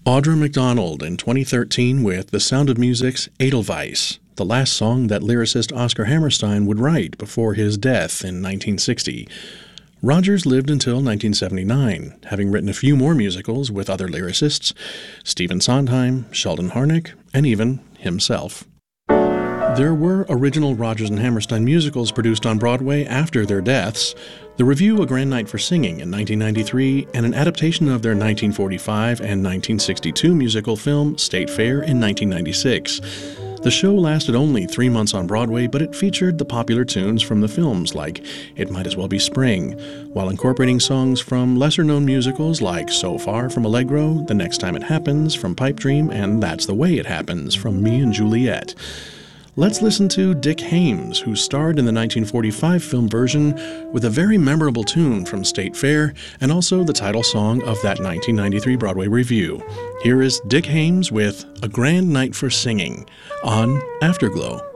Audra McDonald in 2013 with The Sound of Music's Edelweiss, the last song that lyricist Oscar Hammerstein would write before his death in 1960. Rodgers lived until 1979, having written a few more musicals with other lyricists, Stephen Sondheim, Sheldon Harnick, and even himself. There were original Rodgers and Hammerstein musicals produced on Broadway after their deaths: The Revue, A Grand Night for Singing in 1993, and an adaptation of their 1945 and 1962 musical film State Fair in 1996. The show lasted only 3 months on Broadway, but it featured the popular tunes from the films like It Might As Well Be Spring, while incorporating songs from lesser-known musicals like So Far from Allegro, The Next Time It Happens from Pipe Dream, and That's the Way It Happens from Me and Juliet. Let's listen to Dick Haymes, who starred in the 1945 film version with a very memorable tune from State Fair and also the title song of that 1993 Broadway revue. Here is Dick Haymes with A Grand Night for Singing on Afterglow.